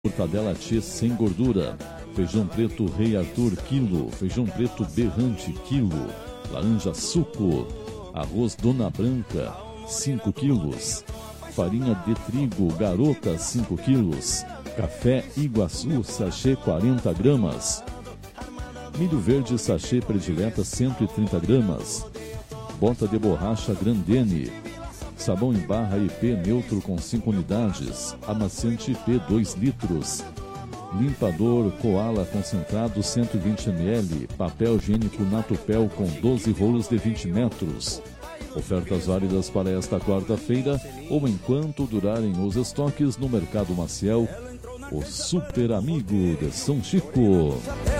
Mortadela Tchê sem gordura. Feijão preto Rei Arthur, quilo. Feijão preto Berrante, quilo. Laranja suco. Arroz Dona Branca, 5 quilos. Farinha de trigo Garota, 5 quilos. Café Iguaçu, sachê 40 gramas. Milho verde, sachê predileta, 130 gramas. Bota de borracha Grandene. Sabão em barra IP neutro com 5 unidades. Amaciante IP 2 litros. Limpador Koala concentrado 120 ml. Papel higiênico Natupel com 12 rolos de 20 metros. Ofertas válidas para esta quarta-feira ou enquanto durarem os estoques no Mercado Maciel, o Super Amigo de São Chico.